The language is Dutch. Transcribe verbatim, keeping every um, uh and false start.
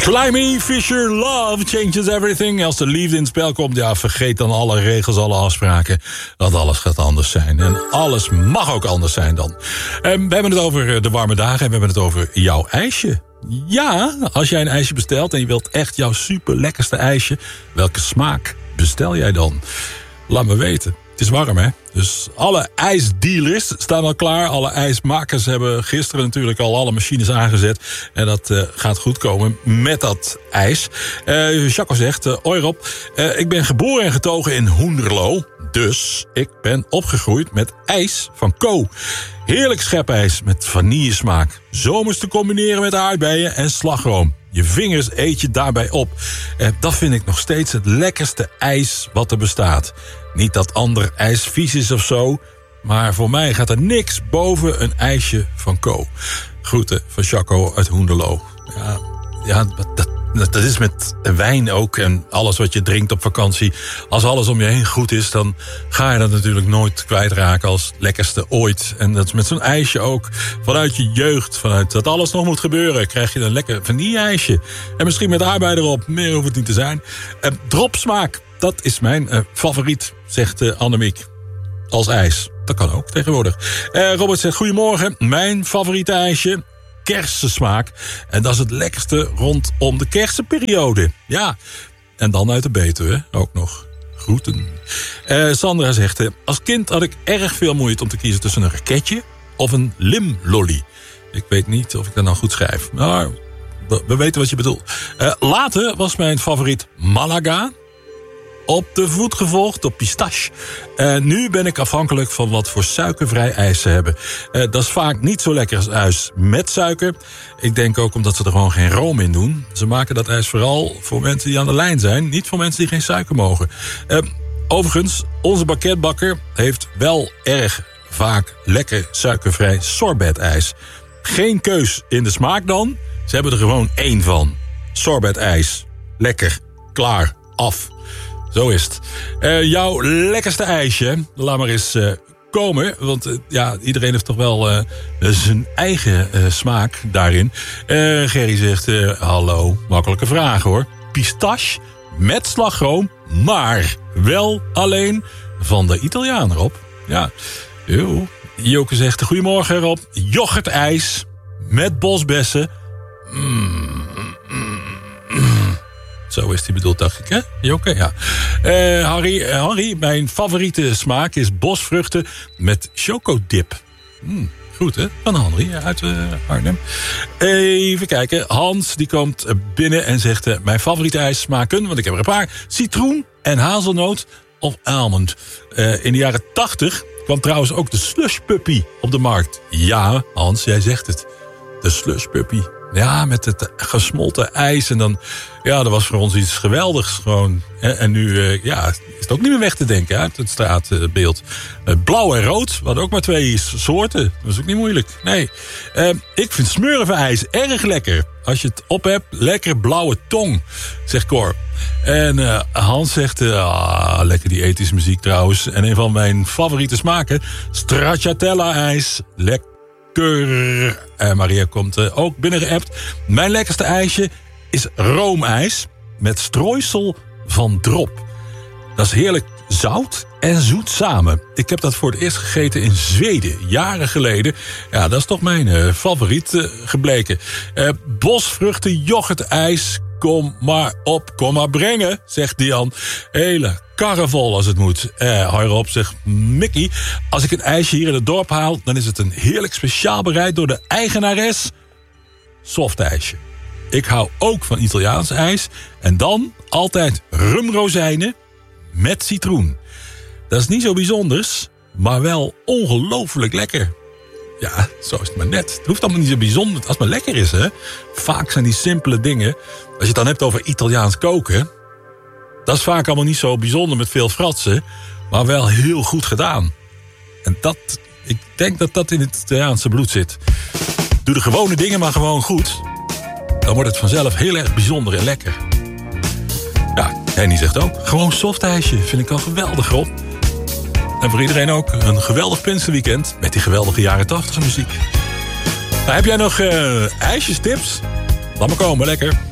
Climby Fisher, Love Changes Everything. Als de liefde in het spel komt, ja, vergeet dan alle regels, alle afspraken. Dat alles gaat anders zijn. En alles mag ook anders zijn dan. En we hebben het over de warme dagen en we hebben het over jouw ijsje. Ja, als jij een ijsje bestelt en je wilt echt jouw super lekkerste ijsje, welke smaak bestel jij dan? Laat me weten. Het is warm, hè? Dus alle ijsdealers staan al klaar. Alle ijsmakers hebben gisteren natuurlijk al alle machines aangezet. En dat uh, gaat goed komen met dat ijs. Uh, Jacco zegt, uh, hoi Rob, uh, ik ben geboren en getogen in Hoenderloo. Dus ik ben opgegroeid met ijs van Co. Heerlijk schepijs met vanillesmaak. Zomers te combineren met aardbeien en slagroom. Je vingers eet je daarbij op. En dat vind ik nog steeds het lekkerste ijs wat er bestaat. Niet dat ander ijs vies is of zo, maar voor mij gaat er niks boven een ijsje van Co. Groeten van Jacco uit Hoenderloo. Ja, ja dat, dat, dat is met wijn ook en alles wat je drinkt op vakantie. Als alles om je heen goed is, dan ga je dat natuurlijk nooit kwijtraken als lekkerste ooit. En dat is met zo'n ijsje ook. Vanuit je jeugd, vanuit dat alles nog moet gebeuren, krijg je een lekker vanille-ijsje. En misschien met aardbei erop, meer hoeft het niet te zijn. Uh, dropsmaak, dat is mijn uh, favoriet, zegt uh, Annemiek. Als ijs. Dat kan ook tegenwoordig. Uh, Robert zegt, goedemorgen, mijn favoriete ijsje, kersensmaak. En dat is het lekkerste rondom de kersenperiode. Ja, en dan uit de Betuwe ook nog. Groeten. Uh, Sandra zegt, uh, als kind had ik erg veel moeite om te kiezen tussen een raketje of een limlolly. Ik weet niet of ik dat nou goed schrijf. Maar we, we weten wat je bedoelt. Uh, later was mijn favoriet Malaga. Op de voet gevolgd door pistache. Uh, nu ben ik afhankelijk van wat voor suikervrij ijs ze hebben. Uh, dat is vaak niet zo lekker als ijs met suiker. Ik denk ook omdat ze er gewoon geen room in doen. Ze maken dat ijs vooral voor mensen die aan de lijn zijn. Niet voor mensen die geen suiker mogen. Uh, overigens, onze banketbakker heeft wel erg vaak lekker suikervrij sorbetijs. Geen keus in de smaak dan. Ze hebben er gewoon één van. Sorbetijs. Lekker. Klaar. Af. Zo is het. Uh, jouw lekkerste ijsje, laat maar eens uh, komen. Want uh, ja, iedereen heeft toch wel uh, zijn eigen uh, smaak daarin. Uh, Gerry zegt, uh, hallo, makkelijke vraag hoor. Pistache met slagroom, maar wel alleen van de Italiaan erop. Ja, eeuw. Joke zegt, goedemorgen Rob. Yoghurtijs met bosbessen. Mm, mm, mm. Zo is die bedoeld, dacht ik, hè? Joke, ja. Uh, Harry, uh, Harry, mijn favoriete smaak is bosvruchten met chocodip. Mm, goed, hè? Van Henry uit uh, Arnhem. Even kijken. Hans, die komt binnen en zegt... Uh, mijn favoriete ijs smaken, want ik heb er een paar... citroen en hazelnoot of almond. Uh, in de jaren tachtig kwam trouwens ook de slush puppy op de markt. Ja, Hans, jij zegt het. De slush puppy. Ja, met het gesmolten ijs. En dan, ja, dat was voor ons iets geweldigs gewoon. En nu, uh, ja, is het ook niet meer weg te denken uit het straatbeeld. Uh, blauw en rood, we hadden ook maar twee soorten. Dat is ook niet moeilijk, nee. Uh, ik vind smurfenijs erg lekker. Als je het op hebt, lekker blauwe tong, zegt Cor. En uh, Hans zegt, uh, ah, lekker die ethische muziek trouwens. En een van mijn favoriete smaken, stracciatella-ijs. Lekker. En Maria komt uh, ook binnengeappt. Mijn lekkerste ijsje is roomijs met strooisel van drop. Dat is heerlijk zout en zoet samen. Ik heb dat voor het eerst gegeten in Zweden, jaren geleden. Ja, dat is toch mijn uh, favoriet uh, gebleken. Uh, bosvruchten, yoghurtijs, kom maar op, kom maar brengen, zegt Dian. Hele karren vol als het moet. Eh, hoi Rob, zegt Mickey. Als ik een ijsje hier in het dorp haal, dan is het een heerlijk speciaal bereid door de eigenares. Softijsje. Ik hou ook van Italiaans ijs. En dan altijd rumrozijnen met citroen. Dat is niet zo bijzonders, maar wel ongelooflijk lekker. Ja, zo is het maar net. Het hoeft allemaal niet zo bijzonder als het maar lekker is, hè. Vaak zijn die simpele dingen. Als je het dan hebt over Italiaans koken, dat is vaak allemaal niet zo bijzonder met veel fratsen, maar wel heel goed gedaan. En dat, ik denk dat dat in het Italiaanse bloed zit. Doe de gewone dingen maar gewoon goed. Dan wordt het vanzelf heel erg bijzonder en lekker. Ja, Henny zegt ook, gewoon softijsje. Vind ik al geweldig, Rob. En voor iedereen ook een geweldig Pinksterweekend met die geweldige jaren tachtig muziek. Nou, heb jij nog uh, ijsjestips? Laat maar komen, lekker.